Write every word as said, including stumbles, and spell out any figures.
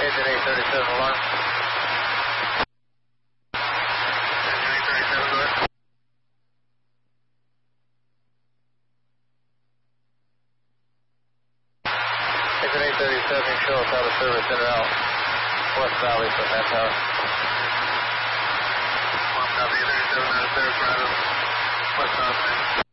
Engine eight thirty-seven alarm. Engine eight thirty-seven, go ahead. Engine eight thirty-seven, show us out of service in and out. West Valley from that tower. One copy, eight thirty-seven out of service, right of West Valley.